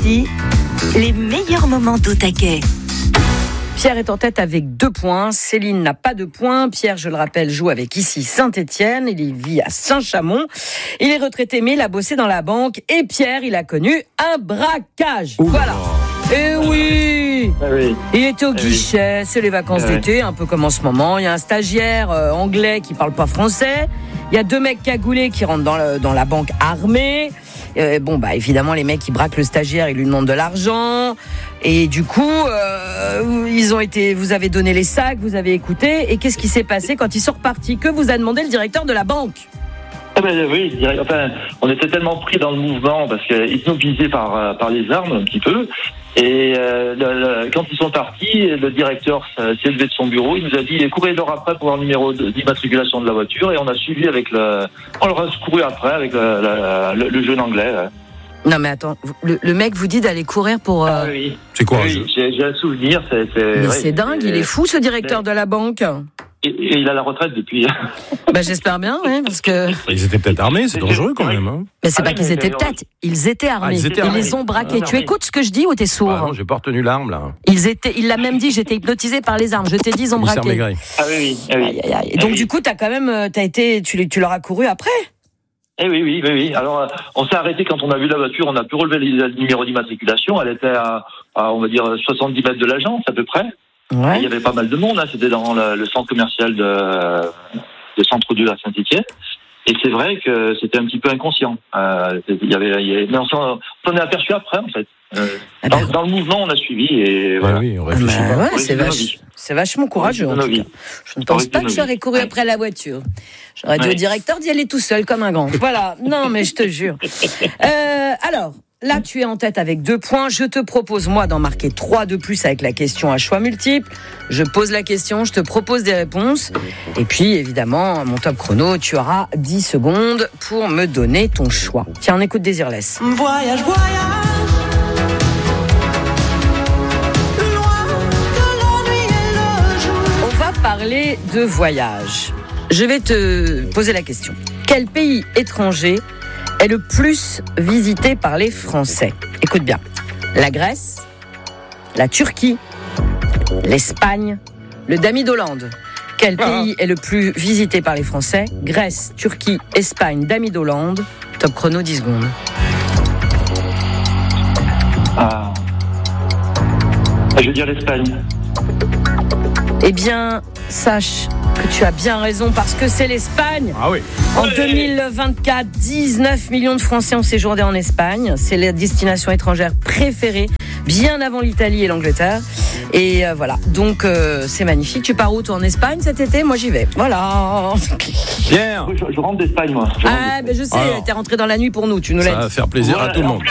Ici, les meilleurs moments d'Au Taquet. Pierre est en tête avec 2 points. Céline n'a pas de points. Pierre, je le rappelle, joue avec ici Saint-Étienne. Il vit à Saint-Chamond. Il est retraité, mais il a bossé dans la banque. Et Pierre, il a connu un braquage. Voilà. Eh oui. Il était au guichet. C'est les vacances d'été, un peu comme en ce moment. Il y a un stagiaire anglais qui parle pas français. Il y a 2 mecs cagoulés qui rentrent dans la banque armée. Évidemment, les mecs, ils braquent le stagiaire, ils lui demandent de l'argent. Et du coup, vous avez donné les sacs, vous avez écouté. Et qu'est-ce qui s'est passé quand ils sont repartis? Que vous a demandé le directeur de la banque? Oui, on était tellement pris dans le mouvement parce qu'ils nous visaient par les armes un petit peu. Et quand ils sont partis, le directeur s'est levé de son bureau. Il nous a dit courez-leur après pour avoir le numéro d'immatriculation de la voiture. Et on a suivi on leur a couru après avec le jeune anglais. Là. Non mais attends, le mec vous dit d'aller courir pour... Oui. C'est quoi? Oui, j'ai un souvenir. C'est dingue, il est fou ce directeur de la banque. Et il a la retraite depuis. J'espère bien, oui, parce que... Ils étaient peut-être armés, c'est dangereux quand même. Hein. Mais c'est pas qu'ils étaient peut-être, ils étaient armés. Ils les ont braqués. Tu écoutes ce que je dis ou t'es sourd? Non, j'ai pas retenu l'arme là. Il l'a même dit, j'étais hypnotisé par les armes. Je t'ai dit, ils ont braqué. Ah oui. Et donc du coup, t'as quand même, tu leur as couru après? Oui. Alors, on s'est arrêté quand on a vu la voiture, on a pu relever le numéro d'immatriculation. Elle était à, on va dire, 70 mètres de l'agence, à peu près. Ouais. Il y avait pas mal de monde, hein. C'était dans le centre commercial de Centre 2 à Saint-Étienne. Et c'est vrai que c'était un petit peu inconscient. Mais on s'en est aperçu après, en fait. Dans le mouvement, on a suivi et voilà. Oui, on réfléchit pas. C'est vachement courageux, en tout cas. Je ne pense pas que j'aurais couru après la voiture. J'aurais dit au directeur d'y aller tout seul, comme un grand. Voilà. Non, mais je te jure. Alors, là, tu es en tête avec 2 points. Je te propose, moi, d'en marquer 3 de plus avec la question à choix multiple. Je pose la question, je te propose des réponses. Et puis, évidemment, mon top chrono, tu auras 10 secondes pour me donner ton choix. Tiens, on écoute Désirless. Voyage. On va parler de voyage. Je vais te poser la question. Quel pays étranger est le plus visité par les Français? Écoute bien. La Grèce, la Turquie, l'Espagne, le Dami d'Hollande. Quel pays est le plus visité par les Français? Grèce, Turquie, Espagne, Dami d'Hollande. Top chrono, 10 secondes. Je veux dire l'Espagne. Eh bien, sache que tu as bien raison parce que c'est l'Espagne. Ah oui. En 2024, 19 millions de Français ont séjourné en Espagne. C'est la destination étrangère préférée, bien avant l'Italie et l'Angleterre. Et voilà, donc c'est magnifique. Tu pars où toi en Espagne cet été? Moi j'y vais. Voilà. Pierre. Je rentre d'Espagne moi. Je sais, t'es rentré dans la nuit pour nous, tu nous l'as dit. Ça va faire plaisir à tout le monde.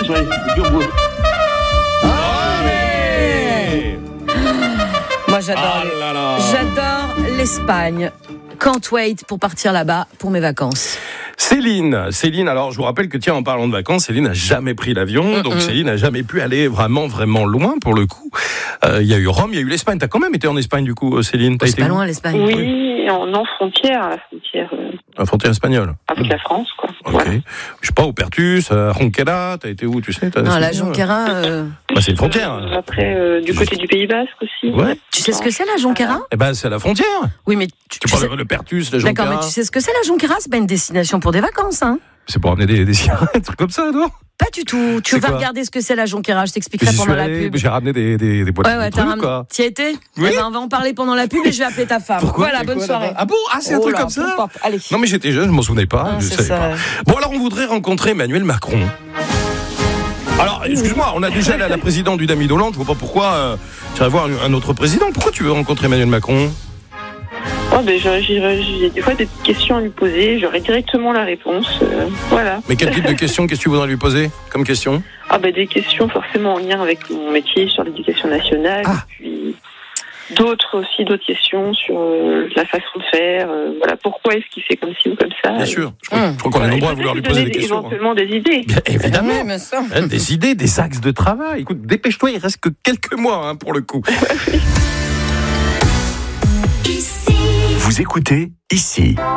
Moi j'adore l'Espagne. Can't wait pour partir là-bas pour mes vacances. Céline, alors je vous rappelle que tiens, en parlant de vacances, Céline n'a jamais pris l'avion, donc Céline n'a jamais pu aller vraiment loin pour le coup. Il y a eu Rome, il y a eu l'Espagne. T'as quand même été en Espagne du coup, Céline? C'est pas loin l'Espagne. Oui, en frontière, la frontière espagnole. Avec la France, quoi. Ok. Voilà. Je sais pas, au Pertus, à Jonquera, t'as été où, tu sais? Non, la Jonquera. C'est une frontière. Après, du côté du Pays Basque aussi. Ouais. Tu sais ce que c'est la Jonquera? Eh ben, c'est à la frontière. Oui, mais tu parles de Pertus, la Jonquera. D'accord, mais tu sais ce que c'est la Jonquera? C'est pas une destination pour des vacances, hein? C'est pour amener des cigarettes, des trucs comme ça, non? Pas du tout. Tu vas regarder ce que c'est la Jonquera. Je t'expliquerai pendant la pub. J'ai ramené des boîtes de trucs, quoi. T'y étais? Oui. On va en parler pendant la pub et je vais appeler ta femme. Pourquoi? Voilà, bonne soirée. Ah bon? Ah, c'est un truc comme ça? Allez. Non, mais j'étais jeune, je m'en souvenais pas. Je savais pas. Bon, alors, on voudrait rencontrer Emmanuel Macron. Alors, excuse-moi, on a déjà la présidente du Dami d'Hollande. Je vois pas pourquoi tu vas voir un autre président. Pourquoi tu veux rencontrer Emmanuel Macron? J'ai des fois des questions à lui poser, j'aurai directement la réponse, voilà. Mais quel type de questions, qu'est-ce que tu voudrais lui poser comme question? Des questions forcément en lien avec mon métier sur l'éducation nationale, et puis d'autres questions sur la façon de faire, voilà, pourquoi est-ce qu'il fait comme ci ou comme ça. Bien sûr, je crois qu'on est nombreux à vouloir lui poser des questions. Éventuellement des idées. Bien, évidemment, des idées, des axes de travail. Écoute, dépêche-toi, il reste que quelques mois pour le coup. Vous écoutez Ici.